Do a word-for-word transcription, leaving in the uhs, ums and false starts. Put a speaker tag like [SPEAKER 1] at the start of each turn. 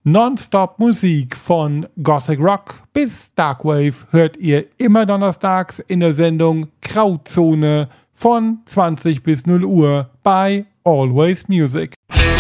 [SPEAKER 1] Nonstop-Musik von Gothic Rock bis Darkwave hört ihr immer donnerstags in der Sendung Grauzone von zwanzig bis null Uhr bei Always Music.